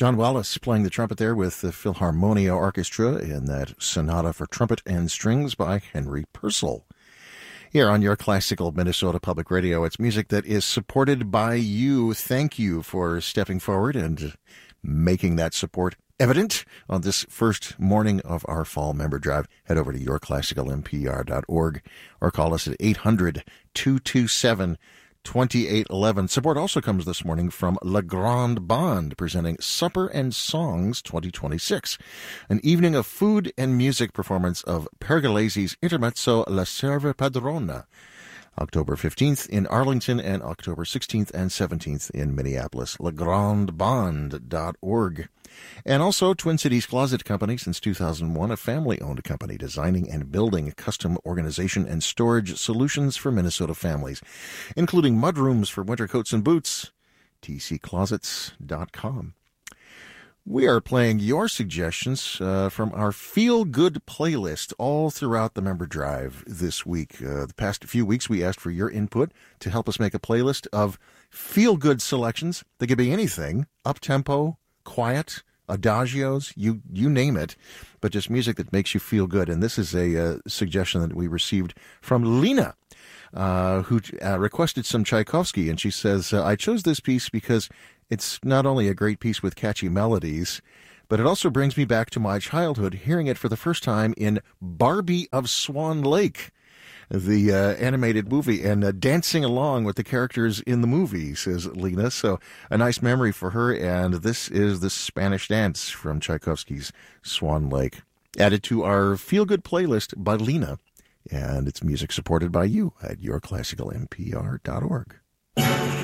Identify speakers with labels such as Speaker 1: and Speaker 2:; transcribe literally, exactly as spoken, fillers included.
Speaker 1: John Wallace playing the trumpet there with the Philharmonia Orchestra in that Sonata for Trumpet and Strings by Henry Purcell. Here on your classical Minnesota Public Radio, it's music that is supported by you. Thank you for stepping forward and making that support evident on this first morning of our fall member drive. Head over to your classical m p r dot org or call us at eight hundred, two two seven, twenty-eight eleven. Support also comes this morning from La Grande Bande, presenting Supper and Songs twenty twenty-six, an evening of food and music performance of Pergolesi's intermezzo La Serva Padrona, October fifteenth in Arlington and October sixteenth and seventeenth in Minneapolis. la grande bande dot org. And also Twin Cities Closet Company, since two thousand one, a family-owned company designing and building custom organization and storage solutions for Minnesota families, including mudrooms for winter coats and boots. t c closets dot com. We are playing your suggestions uh, from our Feel Good playlist all throughout the member drive this week. Uh, the past few weeks, we asked for your input to help us make a playlist of feel good selections. They could be anything, up-tempo, quiet, adagios, you you name it, but just music that makes you feel good. And this is a uh, suggestion that we received from Lena, uh, who uh, requested some Tchaikovsky. And she says, uh, I chose this piece because it's not only a great piece with catchy melodies, but it also brings me back to my childhood, hearing it for the first time in Barbie of Swan Lake, the uh, animated movie, and uh, dancing along with the characters in the movie, says Lena. So a nice memory for her, and this is the Spanish Dance from Tchaikovsky's Swan Lake, added to our Feel Good playlist by Lena, and it's music supported by you at your classical m p r dot org.